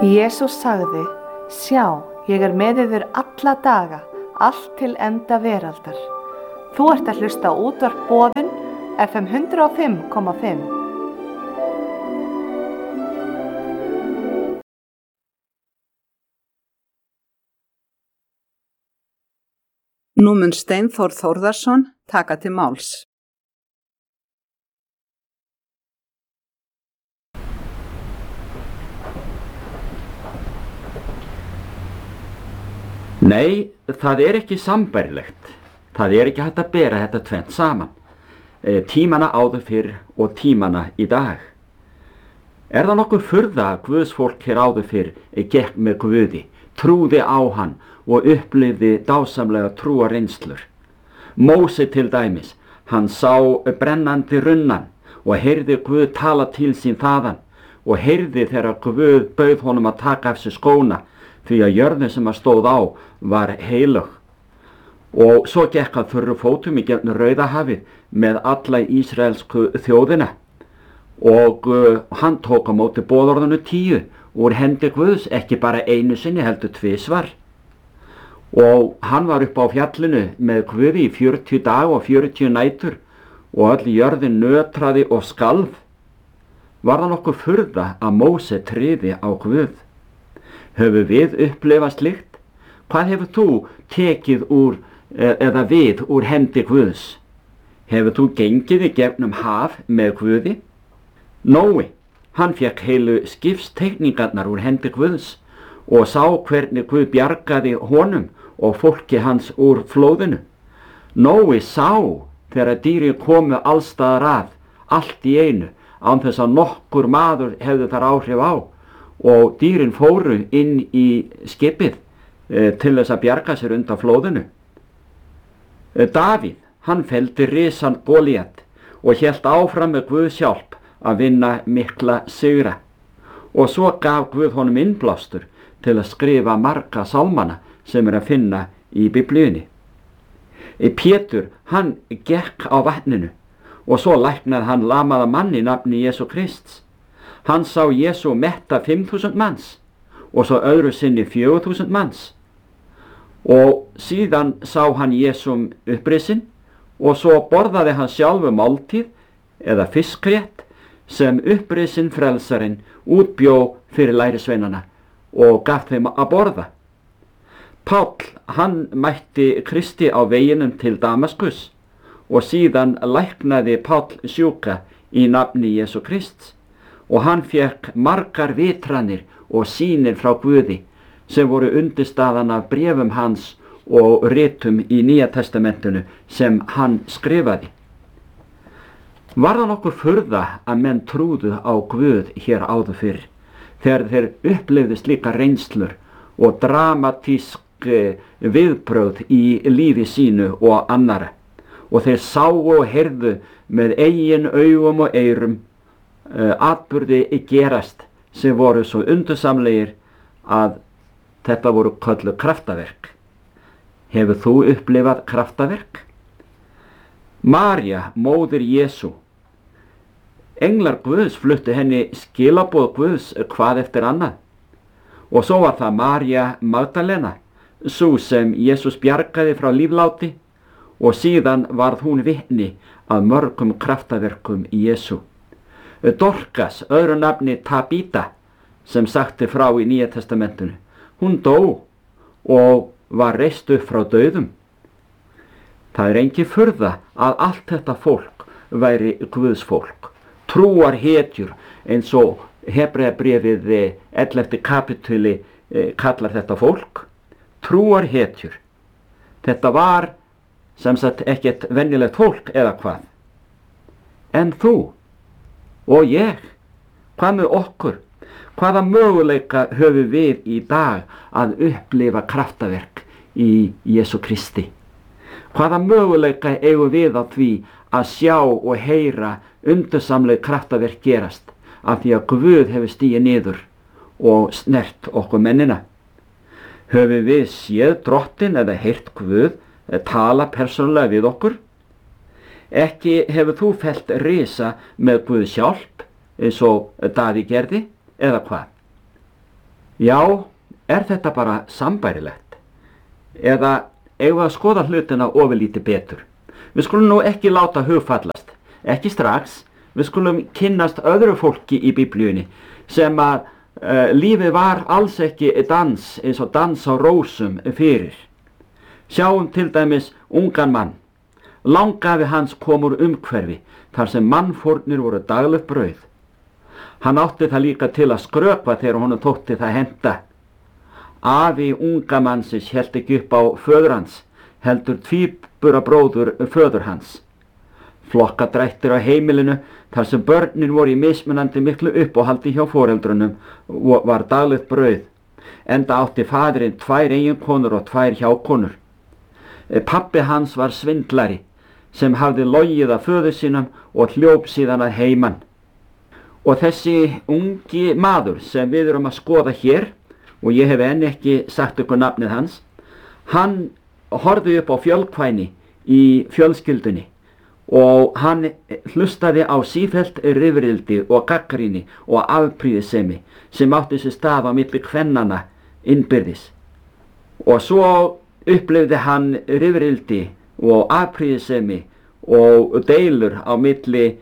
Jesús sagði, sjá, ég með yður alla daga, allt til enda veraldar. Þú ert að hlusta á útvarp Boðun, FM 105,5. Nú mun Steinþór Þórðarson taka til máls. Nei, það ekki sambærilegt. Það ekki hægt að bera þetta tvennt saman. Tímana áður fyrr og tímana í dag. Það nokkur furða að Guðsfólk hér áður fyrr gekk með Guði, trúði á hann og upplifði dásamlega trúarreynslur. Móse til dæmis, hann sá brennandi runnan og heyrði Guð tala til sín þaðan og heyrði þegar Guð bauð honum að taka af sig skóna því að jörðin sem hann stóð á var heilög. Og svo gekk hann þurru fótum í gegnum Rauðahafið með alla ísraelsku þjóðina og hann tók á móti boðorðinu 10 úr hendi Guðs, ekki bara einu sinni heldur tvisvar. Og hann var upp á fjallinu með Guði í 40 dag og 40 nætur og öll jörðin nötraði og skalf. Var það nokkuð furða að Móse tryði á Guð? Höfum við upplifað slíkt? Hvað hefur þú tekið við úr hendi Guðs? Hefur þú gengið í gegnum haf með Guði? Nói, hann fékk heilu skipsteikningarnar úr hendi Guðs og sá hvernig Guð bjargaði honum og fólki hans úr flóðinu. Nói sá þegar dýrin komu allstaðar að, allt í einu, án þess að nokkur maður hefði þar áhrif á og dýrin fóru inn í skipið til þess að bjarga sér undan flóðinu. Davíð, hann felldi risan Golíat og hélt áfram með Guðs hjálp að vinna mikla sigra. Og svo gaf Guð honum innblástur til að skrifa marga sálmana sem að finna í Biblíunni. Pétur, hann gekk á vatninu og svo læknaði hann lamaða mann í nafni Jesú Krists. Hann sá Jesú metta 5.000 manns og svo öðru sinni 4.000 manns. Og síðan sá hann Jesú upprisinn og svo borðaði hann sjálfu máltíð eða fiskrétt sem upprisinn frelsarinn útbjó fyrir lærisveinana og gaf þeim að borða. Páll, hann mætti Kristi á veginum til Damaskus og síðan læknaði Páll sjúka í nafni Jesú Krists og hann fékk margar vitranir og sýnir frá Guði sem voru undirstaðan af bréfum hans og ritum í Nýja testamentinu sem hann skrifaði. Var það nokkur furða að menn trúðu á Guð hér áður fyrr þegar þeir upplifðu slíka reynslur og dramatísk viðbrögð í lífi sínu og annara og þeir sáu og heyrðu með eigin augum og eyrum atburði gerast sem voru svo undursamlegir að þetta voru kölluð kraftaverk. Hefur þú upplifað kraftaverk? María, móðir Jesú. Englar Guðs fluttu henni skilaboð Guðs hvað eftir annað. Og svo var það María Magdalena, sú sem Jesús bjargaði frá lífláti og síðan varð hún vitni að mörgum kraftaverkum Jesú. Dorkas, öðru nafni Tabíta, sem sagti frá í Nýja testamentinu, hún dó og var reist upp frá dauðum. Það engin furða að allt þetta fólk væri Guðs fólk, trúar hetjur eins og Hebreabréfið 11. kapítuli kallar þetta fólk, trúar hetjur. Þetta var sem sagt ekkert venjulegt fólk eða hvað. En þú og ég, hvað með okkur? Hvaða möguleika höfum við í dag að upplifa kraftaverk í Jesú Kristi? Hvaða möguleika eigum við á því að sjá og heyra undursamleg kraftaverk gerast af því að Guð hefur stigið niður og snert okkur mennina? Höfum við séð Drottinn eða heyrt Guð tala persónulega við okkur? Ekki hefur þú fellt risa með Guðs hjálp eins og Davíð gerði eða hvað? Já, er þetta bara sambærilegt? Eða eigum við að skoða hlutina ofurlítið betur? Við skulum nú ekki láta hugfallast, ekki strax, við skulum kynnast öðru fólki í Biblíunni sem að lífið var alls ekki dans eins og dans á rósum fyrir. Sjáum til dæmis ungan mann. Langafi hans kom úr umhverfi þar sem mannfórnir voru daglegt brauð. Hann átti það líka til að skrökva þegar honum þótti það henta. Afi unga mannsins hélt ekki upp á föður hans, heldur tvíburabróður föður hans. Flokkadrættir á heimilinu þar sem börnin voru í mismunandi miklu uppáhaldi hjá foreldrunum var daglegt brauð, enda átti faðirinn 2 eiginkonur og 2 hjákonur. Pabbi hans var svindlari sem hafði logið að föður sínum og hljóp síðan að heiman. Og þessi ungi maður sem við erum að skoða hér, og ég hef enn ekki sagt ykkur nafnið hans, hann horfði upp á fjölkvæni í fjölskyldunni og hann hlustaði á sífellt rifrildi og gagnrýni og afprýðisemi sem átti sér stað á milli kvennanna innbyrðis. Og svo upplifði hann rifrildi og afprýðisemi og deilur á milli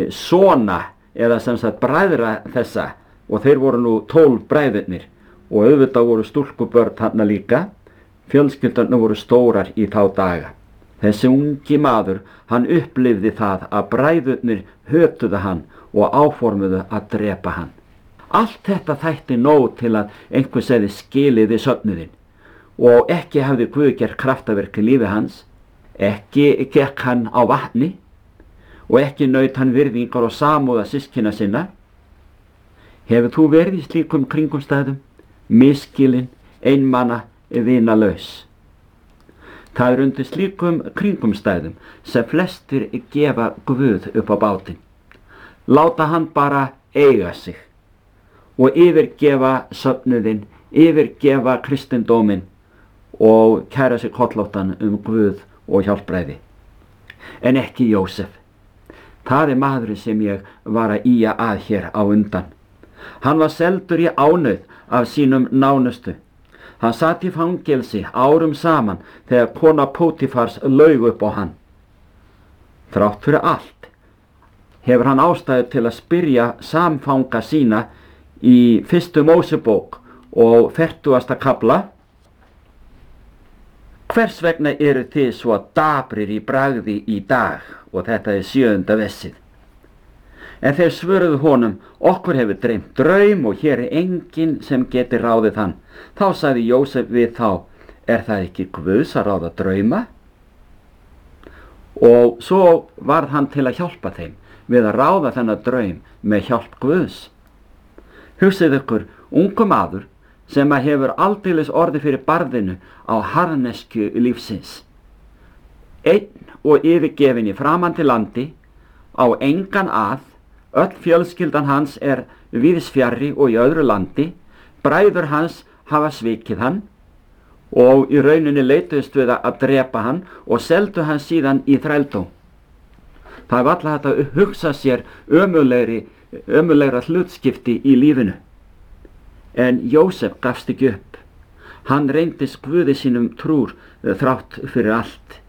sona eða sem sagt bræðra þessa, og þeir voru nú 12 bræðurnir og auðvitað voru stúlkubörn þarna líka. Fjölskyldarnar voru stórar í þá daga. Þessi ungi maður, hann upplifði það að bræðurnir hötuðu hann og áformuðu að drepa hann. Allt þetta þætti nóg til að einhver segði skiliði söfnuðinn, og ekki hafði Guð gert kraftaverk í lífi hans, ekki gekk hann á vatni og ekki naut hann virðingar og samúða systkina sinna. Hefur þú verið í slíkum kringumstæðum, misskilinn, einmana, vinalaus? Það er undir slíkum kringumstæðum sem flestir gefa Guð upp á bátinn. Láta hann bara eiga sig og yfirgefa söfnuðinn, yfirgefa kristindóminn og kæra sig kollóttan Guð og hjálpræði. En ekki Jósef. Það er maðurinn sem ég var að ýja að hér á undan. Hann var seldur í ánauð af sínum nánustu. Hann satt í fangelsi árum saman þegar kona Pótifars laug upp á hann. Þrátt fyrir allt hefur hann ástæðu til að spyrja samfanga sína í 1. Mósebók og 40. kafla. Hvers vegna eru þið svo dabrir í bragði í dag? Og þetta er 7. vessið. En þeir svöruðu honum, okkur hefur dreymt draum og hér er enginn sem geti ráðið hann. Þá sagði Jósef við þá, er það ekki Guðs að ráða drauma? Og svo varð hann til að hjálpa þeim við að ráða þennan draum með hjálp Guðs. Hugsið ykkur, ungu maður sem að hefur aldeilis orði fyrir barðinu á harðnesku lífsins. Einn og yfirgefin í framandi landi, á engan að, öll fjölskyldan hans er víðsfjarri og í öðru landi, bræður hans hafa svikið hann og í rauninni leituðust við að drepa hann og seldu hann síðan í þrældóm. Það var alltaf hægt að hugsa sér ömurlegra hlutskipti í lífinu. En Jósef gafst ekki upp. Hann reyndist Guði sínum trúr þrátt fyrir allt.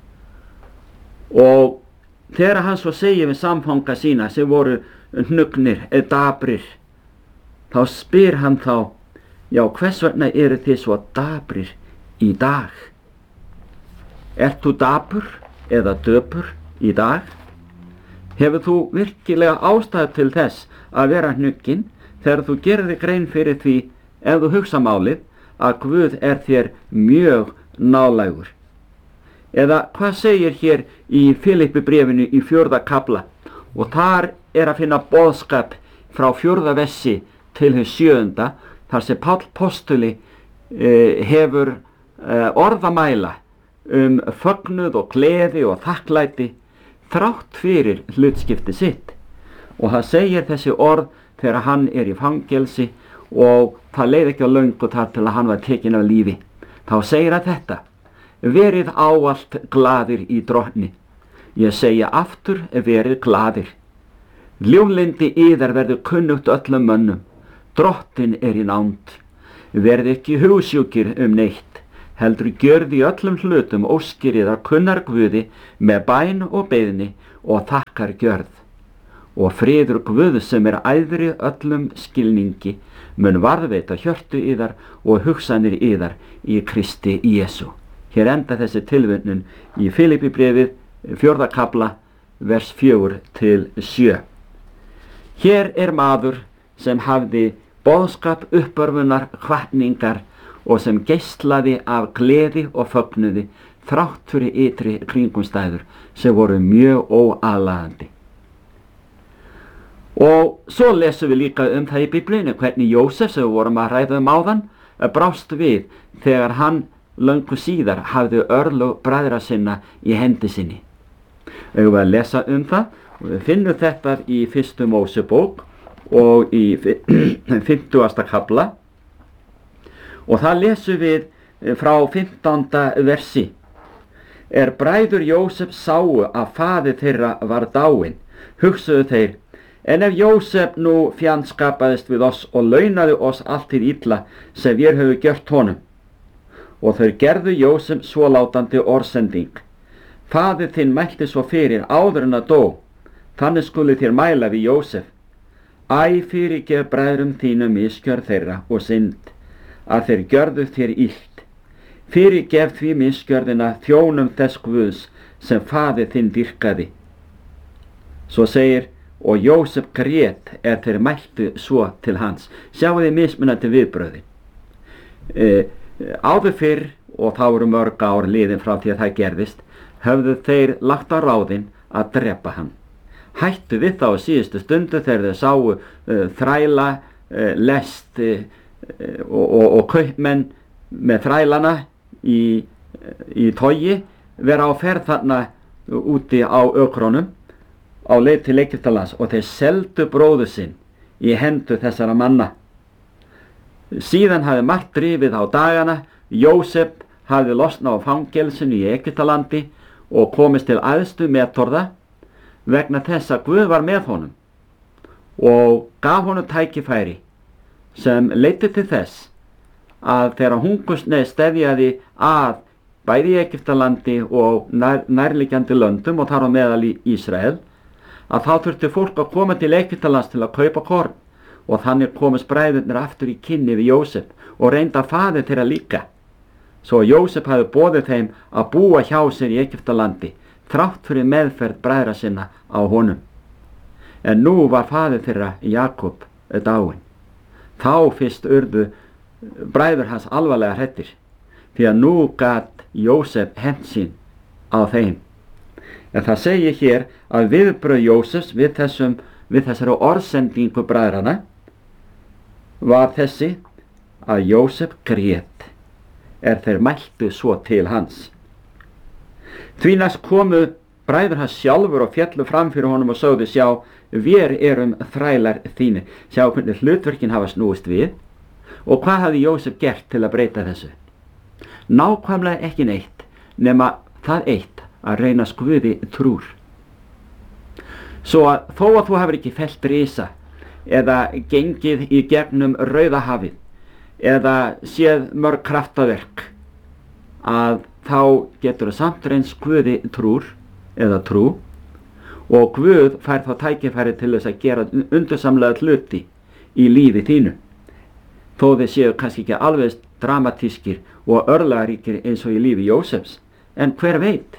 Og þegar hann svo segir við samfanga sína sem voru hnugnir eða dabrir, þá spyr hann þá, já, hvers vegna eru þið svo dabrir í dag? Ert þú dabur eða döpur í dag? Hefur þú virkilega ástæðu til þess að vera hnugginn þegar þú gerir þig grein fyrir því, ef þú hugsa málið, að Guð er þér mjög nálægur? Eða hvað segir hér í Filippibréfinu í 4. kafla, og þar er að finna boðskap frá 4. vessi til hins 7. þar sem Páll postuli hefur orðamæla fögnuð og gleði og þakklæti þrátt fyrir hlutskipti sitt. Og það segir þessi orð þegar hann er í fangelsi og það leið ekki á löngu þar til að hann var tekinn af lífi. Þá segir hann þetta, verið ávallt glaðir í Drottni. Ég segja aftur, verið glaðir. Ljúflyndi yðar verður kunnugt öllum mönnum. Drottinn er í nánd. Verði ekki hugsjúkir neitt, heldur gjörði í öllum hlutum óskir yðar kunnar Guði með bæn og beiðni og þakkar gjörð. Og friður Guð sem æðri öllum skilningi mun varðveita hjörtu yðar og hugsanir yðar í Kristi Jesú. Hér enda þessi tilvitnun í Filippibréfið 4. kafla vers 4-7. Hér maður sem hafði boðskap uppörfunar hvatningar og sem geislaði af gleði og fögnuði þrátt fyrir ytri kringumstæður sem voru mjög óaðlaðandi. Og svo lesum við líka það í Biblíunni hvernig Jósef, sem við vorum að ræða áðan, brást við þegar hann löngu síðar hafði örlög bræðra sinna í hendi sinni. Við að lesa það og við finnum þetta í 1. Mósebók og í 50. kafla og það lesum við frá 15. versi. Bræður Jósef sáu að faðir þeirra var dáinn, hugsuðu þeir, en ef Jósef nú fjandskapaðist við oss og launaði oss allt hið illa sem við höfum gjört honum. Og þau gerðu Jósef svólátandi orðsending. Faðir þinn mælti svo fyrir áður en að dó, þannig skuli þér mæla við Jósef. Æ, fyrirgef bræðrum þínum misgjörð þeirra og synd, að þeir gjörðu þér illt. Fyrirgef því misgjörðina þjónum þess Guðs sem faðir þinn dýrkaði. Svo segir, og Jósef grét þeir mæltu svo til hans. Sjáu þið mismunandi viðbröðin. Áður fyrr, og þá eru mörg ár liðin frá því að það gerðist, höfðu þeir lagt á ráðin að drepa hann. Hættu við þá á síðustu stundu þegar þeir sáu þræla, lest og kaupmenn með þrælana í togi vera á ferð þarna úti á ökrónum á leið til Egyptalands og þeir seldu bróður sinn í hendur þessara manna. Síðan hafði margt drifið á dagana. Jósef hafði losnað á fangelsinu í Egyptalandi og komist til æðstu metorða vegna þess að Guð var með honum og gaf honum tækifæri sem leiddi til þess að þegar hungursneyð steðjaði að bæði í Egyptalandi og nærliggjandi löndum og þar á meðal í Ísrael, að þá þurfti fólk að koma til Egyptalands til að kaupa korn og þannig komist bræðurnir aftur í kynni við Jósef og reynda faðir þeirra líka. Svo Jósef hafði boðið þeim að búa hjá sér í Egyptalandi þrátt fyrir meðferð bræðra sinna á honum. En nú var faðir þeirra Jakob dáinn. Þá fyrst urðu bræður hans alvarlega hræddir því að nú gat Jósef hent sín á þeim. En það segir hér að viðbrögð Jósefs við þessari orðsendingu bræðrana var þessi að Jósef grét þeir mæltu svo til hans. Því næst komu bræður hans sjálfur og fjallu fram fyrir honum og sögðu, sjá, við erum þrælar þínir. Sjá hvernig hlutverkin hafa snúist við. Og hvað hafði Jósef gert til að breyta þessu? Nákvæmlega ekki neitt, nema það eitt að reyna Guði trúr. Svo að þó að þú hafir ekki fellt risa eða gengið í gegnum Rauðahafið eða séð mörg kraftaverk, að þá getur það samt reynst Guði trúr eða trú og Guð fær þá tækifæri til þess að gera undursamlega hluti í lífi þínu. Þó þeir séu kannski ekki alveg dramatískir og örlagaríkir eins og í lífi Jósefs, en hver veit?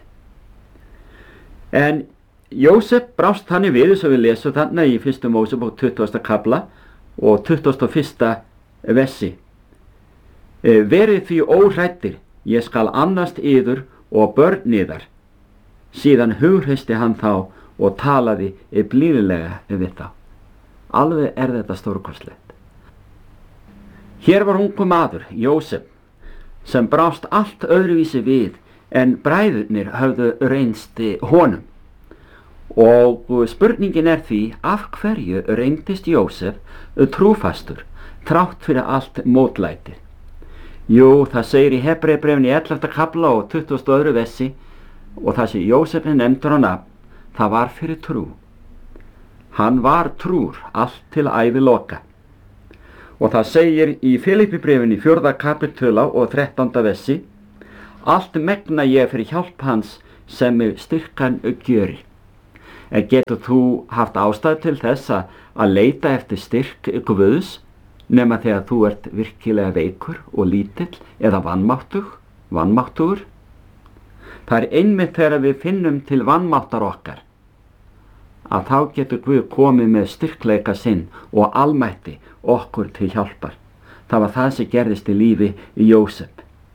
En Jósef brást þannig við, eins og við lesum þarna í 1. Mósebók 20. kafla og 21. versi. Verið því óhræddir, ég skal annast yður og börn yðar. Síðan hughreysti hann þá og talaði blíðlega við þá. Alveg þetta stórkostlegt. Hér var ungur maður, Jósef, sem brást allt öðruvísi við en bræðurnir höfðu reynst honum. Og spurningin því, af hverju reyndist Jósef trúfastur, þrátt fyrir allt mótlætið? Jú, það segir í Hebreabréfinu í 11. kafla og 22. versi, og það sem Jósef nefndur á nafn, það var fyrir trú. Hann var trúr allt til æviloka. Og það segir í Filippibréfinni 4. kapitula og 13. versi: allt megna ég fyrir hjálp hans sem mig styrkan gjöri. En getur þú haft ástæðu til þess að leita eftir styrk Guðs nema þegar þú ert virkilega veikur og lítill eða vanmáttugur? Það er einmitt þegar við finnum til vanmáttar okkar að þá getur Guð komið með styrkleika sinn og almætti okkur til hjálpar. Það var það sem gerðist í lífi Jósef.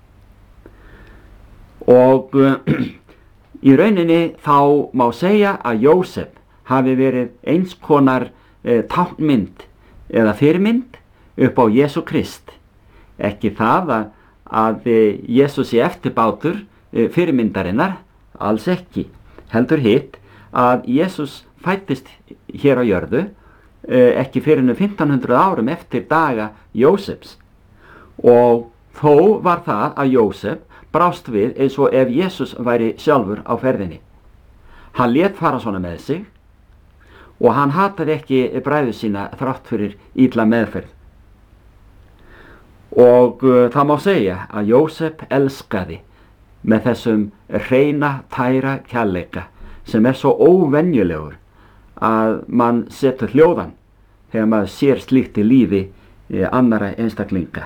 Og í rauninni þá má segja að Jósef hafi verið eins konar táknmynd eða fyrirmynd upp á Jesú Krist. Ekki það að Jesús sé eftirbátur fyrirmyndarinnar, alls ekki. Heldur hitt að Jesús fæddist hér á jörðu ekki fyrir 1500 árum eftir daga Jósefs. Og þó var það að Jósef brást við eins og ef Jesús væri sjálfur á ferðinni. Hann lét fara svona með sig og hann hataði ekki bræður sína þrátt fyrir illa meðferð. Og það má segja að Jósef elskaði með þessum hreina, tæra kærleika sem er svo óvenjulegur að mann setur hljóðan þegar maður sér slíkt í lífi annara einstaklinga.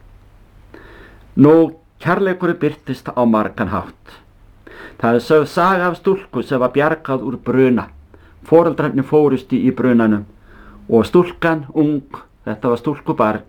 Nú, kærleikurinn birtist á margan hátt. Það er sögð saga af stúlku sem var bjargað úr bruna. Foreldrarnir fórust í brunanum og stúlkan ung, þetta var stúlkubarn,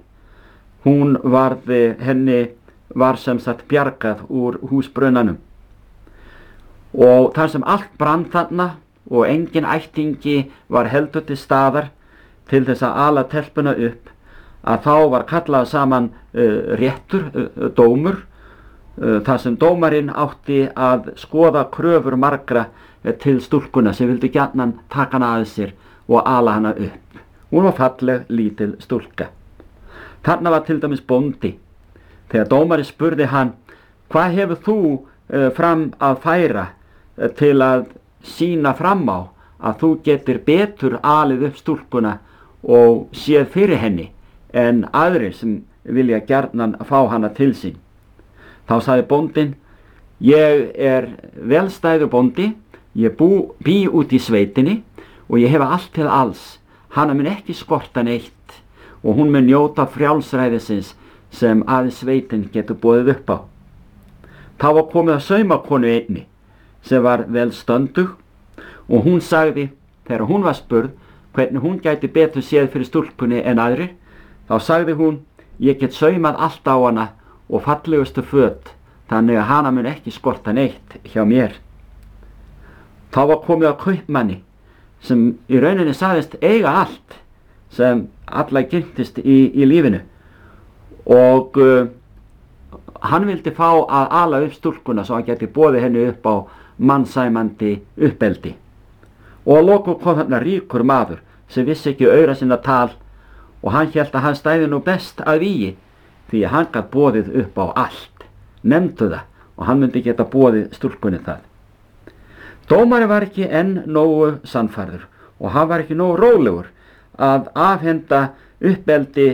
henni var sem sagt bjargað úr húsbrunanum. Og þar sem allt brann þarna og engin ættingi var heldur til staðar til þess að ala telpuna upp, að þá var kallað saman réttur, dómur, þar sem dómarinn átti að skoða kröfur margra til stúlkuna sem vildi gjarnan taka hana að sér og ala hana upp. Hún var falleg, lítil stúlka. Þarna var til dæmis bóndi. Þegar dómarinn spurði hann: hvað hefur þú fram að færa til að sýna fram á að þú getur betur alið upp stúlkuna og séð fyrir henni en aðrir sem vilja gjarnan fá hana til sín? Þá sagði bóndinn: ég er velstæður bóndi, ég bý út í sveitinni og ég hefa allt til alls. Hana mun ekki skorta neitt og hún mun njóta frjálsræðisins sem aðeins sveitin getur boðið upp á. Þá var komið að saumakonu einni sem var vel stöndug og hún sagði, þegar hún var spurð hvernig hún gæti betur séð fyrir stúlkunni en aðrir, þá sagði hún: ég get saumað allt á hana og fallegustu föt, þannig að hana mun ekki skorta neitt hjá mér. Þá var komið að kaupmanni sem í rauninni sagðist eiga allt sem alla giltist í lífinu og hann vildi fá að ala upp stúlkuna svo hann geti boðið henni upp á mannsæmandi uppeldi. Og að lokum kom þarna ríkur maður sem vissi ekki aura sinna tal og hann hélt að hann stæði nú best að vígi því að hann gat boðið upp á allt, nefndu það, og hann myndi geta boðið stúlkunni það. Dómari var ekki enn nógu sannfærður og hann var ekki nógu rólegur að afhenda uppeldi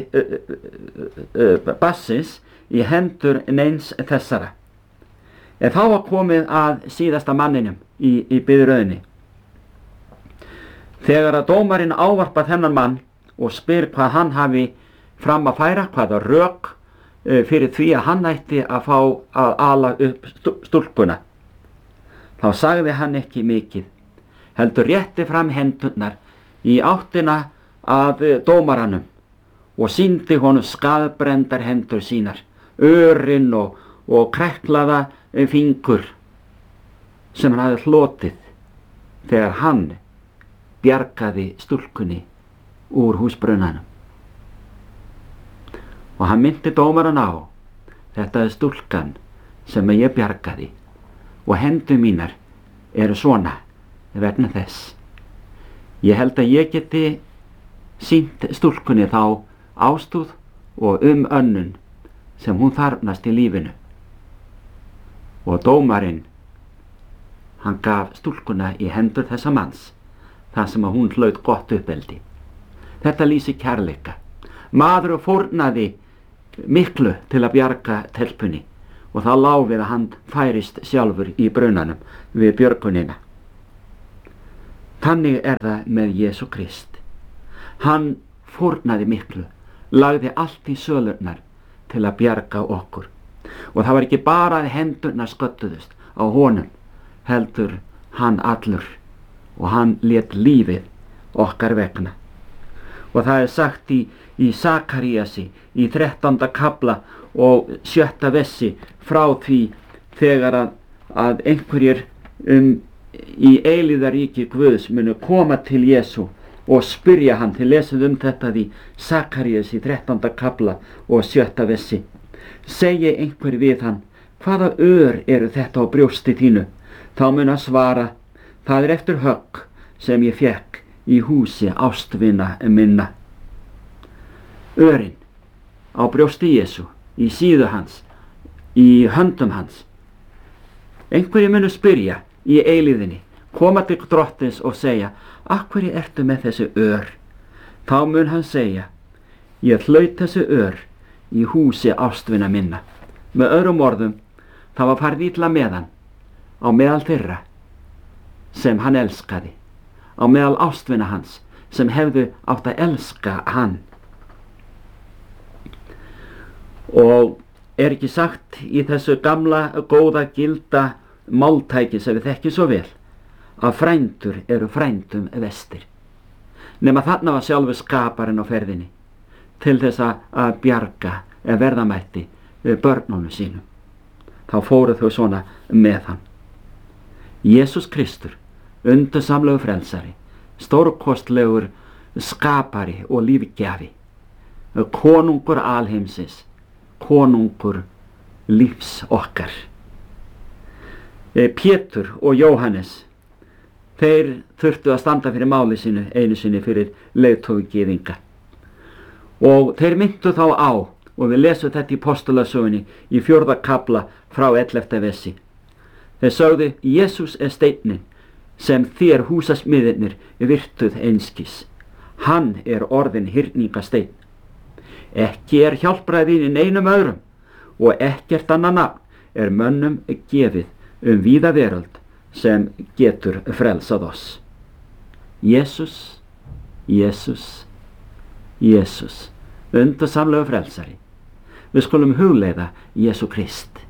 bassins í hendur neins þessara. En þá var komið að síðasta manninum í biðröðinni. Þegar að dómarinn ávarpað þennan mann og spyr hvað hann hafi fram að færa, hvaða rök fyrir því að hann ætti að fá að ala upp stúlkuna, þá sagði hann ekki mikið, heldur rétti fram hendurnar í áttina að dómaranum og sýndi honum skaðbrendar hendur sínar, örin og kreklaða fingur sem hann hafði hlotið þegar hann bjargaði stúlkunni úr húsbrunanum. Og hann myndi dómaran á: þetta er stúlkan sem ég bjargaði og hendur mínar eru svona vegna þess. Ég held að ég geti sýnt stúlkunni þá ástúð og önnun sem hún þarfnast í lífinu. Og dómarinn, hann gaf stúlkuna í hendur þessa manns þar sem að hún hlaut gott uppeldi. Þetta lýsir kærleika. Maður fórnaði miklu til að bjarga telpunni og það lá við að hann færist sjálfur í brunanum við björgunina. Þannig er það með Jesú Krist. Hann fórnaði miklu, lagði allt í sölurnar til að bjarga okkur. Og það var ekki bara að hendurnar sköttuðust á honum, heldur hann allur, og hann lét lífið okkar vegna. Og það er sagt í Sakaríasi í 13. kafla og 7. versi frá því þegar að einhverjir í eilíðaríki Guðs munu koma til Jesú og spyrja hann. Til lesið þetta í Sakaríasi í 13. kafla og 7. versi. Segi einhver við hann: hvaða ör eru þetta á brjósti þínu? Þá mun hann svara: það er eftir högg sem ég fékk í húsi ástvina minna. Örin á brjósti Jesú, í síðu hans, í höndum hans. Einhverju munu spyrja í eilíðinni, koma til drottins og segja: af hverju ertu með þessi ör? Þá mun hann segja: ég hlaut þessi ör í húsi ástvina minna. Með öðrum orðum, það var farið illa með hann á meðal þeirra sem hann elskaði, á meðal ástvina hans sem hefðu átt að elska hann. Og er ekki sagt í þessu gamla, góða, gilda máltæki sem við þekkjum svo vel, að frændur eru frændum vestir. Nema þarna var sjálfur skaparinn á ferðinni til þess að bjarga eða verða mætti börnunum sínum. Þá fóru þau svona með hann. Jesús Kristur, undursamlegur frelsari, stórkostlegur skapari og lífgjafi, konungur alheimsins, konungur lífs okkar. Pétur og Jóhannes, þeir þurftu að standa fyrir máli sínu einu sinni fyrir leiðtogi gyðinga. Og þeir myndu þá á, og við lesum þetta í Postulasögunni í 4. kafla frá 11. versi. Þeir sögðu: Jesús er steinninn sem þér húsasmiðirnir virtuð einskis. Hann er orðinn hyrningasteinn. Ekki er hjálpræðin í neinum öðrum, og ekkert annað nafn er mönnum gefið víða veröld sem getur frelsað oss. Jesús, Jesús, Jesús, undursamlegur frelsari. Við skulum hugleiða Jesú Krist.